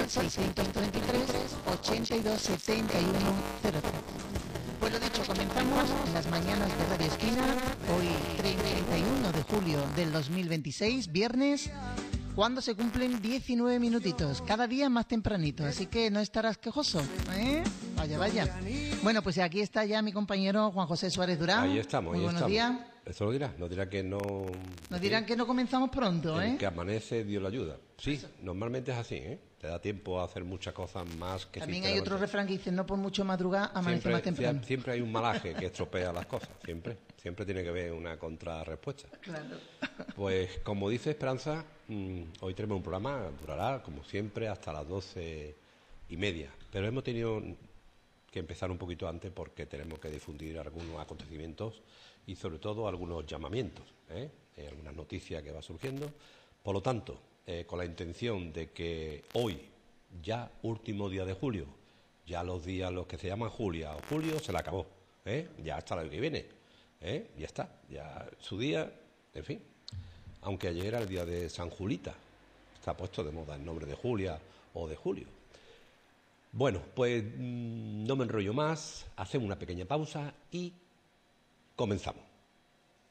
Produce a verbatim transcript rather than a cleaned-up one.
seiscientos treinta y tres, ochenta y dos, setenta y uno, cero tres. Pues lo dicho, comenzamos en las mañanas de Radio Esquina, hoy treinta y uno de julio del dos mil veintiséis, viernes, cuando se cumplen diecinueve minutitos, cada día más tempranito, así que no estarás quejoso, ¿eh? Vaya, vaya. Bueno, pues aquí está ya mi compañero Juan José Suárez Durán. Ahí estamos, Muy ahí buenos estamos. días. Eso lo dirá, nos dirá que no... Nos dirán que no comenzamos pronto, ¿eh? El que amanece, Dios lo ayuda. Sí, normalmente es así, ¿eh? Te da tiempo a hacer muchas cosas más que... También si hay otro refrán que dice, no por mucho madrugar, amanece siempre, más temprano. Siempre hay un malaje que estropea las cosas, siempre. Siempre tiene que haber una contrarrespuesta. Claro. Pues, como dice Esperanza, mmm, hoy tenemos un programa, durará, como siempre, hasta las doce y media. Pero hemos tenido que empezar un poquito antes porque tenemos que difundir algunos acontecimientos y, sobre todo, algunos llamamientos, ¿eh? Eh, algunas noticias que va surgiendo. Por lo tanto, eh, con la intención de que hoy, ya último día de julio, ya los días los que se llaman Julia o Julio se le acabó, ¿eh? Ya hasta el año que viene, ¿eh? Ya está, ya su día, en fin. Aunque ayer era el día de San Julita, está puesto de moda el nombre de Julia o de Julio. Bueno, pues mmm, no me enrollo más, hacemos una pequeña pausa y comenzamos.